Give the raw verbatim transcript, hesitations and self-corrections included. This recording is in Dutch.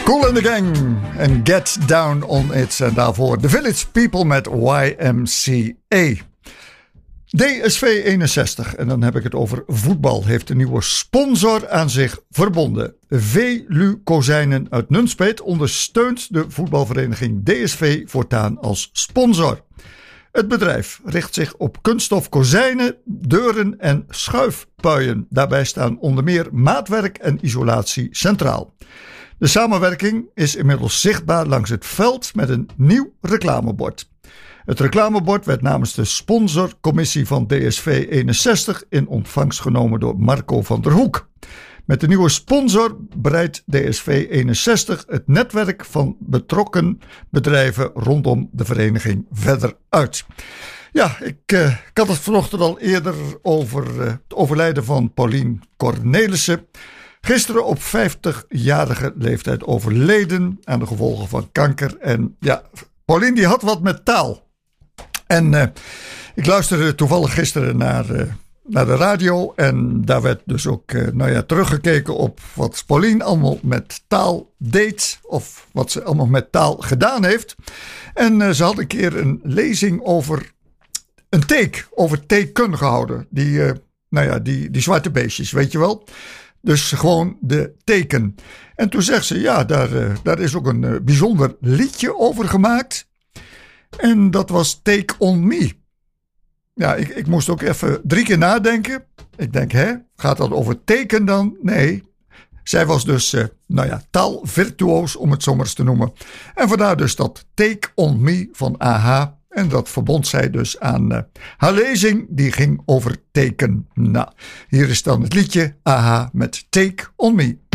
Kool and the Gang en Get Down on It. En daarvoor The Village People met Y M C A. D S V eenenzestig, en dan heb ik het over voetbal, heeft een nieuwe sponsor aan zich verbonden. Velu Kozijnen uit Nunspeet ondersteunt de voetbalvereniging D S V voortaan als sponsor. Het bedrijf richt zich op kunststof kozijnen, deuren en schuifpuien. Daarbij staan onder meer maatwerk en isolatie centraal. De samenwerking is inmiddels zichtbaar langs het veld met een nieuw reclamebord. Het reclamebord werd namens de sponsorcommissie van D S V eenenzestig in ontvangst genomen door Marco van der Hoek. Met de nieuwe sponsor breidt D S V eenenzestig het netwerk van betrokken bedrijven rondom de vereniging verder uit. Ja, ik, uh, ik had het vanochtend al eerder over uh, het overlijden van Paulien Cornelissen. Gisteren op vijftigjarige leeftijd overleden aan de gevolgen van kanker. En ja, Paulien die had wat met taal. En uh, ik luisterde toevallig gisteren naar, uh, naar de radio. En daar werd dus ook uh, nou ja, teruggekeken op wat Paulien allemaal met taal deed. Of wat ze allemaal met taal gedaan heeft. En uh, ze had een keer een lezing over een teek, over teken gehouden. Die, uh, nou ja, die, die zwarte beestjes, weet je wel. Dus gewoon de teken. En toen zegt ze, ja, daar, uh, daar is ook een uh, bijzonder liedje over gemaakt. En dat was Take On Me. Ja, ik, ik moest ook even drie keer nadenken. Ik denk, hè, gaat dat over teken dan? Nee. Zij was dus, uh, nou ja, taalvirtuoos om het zo maar eens te noemen. En vandaar dus dat Take On Me van A H. En dat verbond zij dus aan uh, haar lezing, die ging over teken. Nou, hier is dan het liedje A H met Take On Me.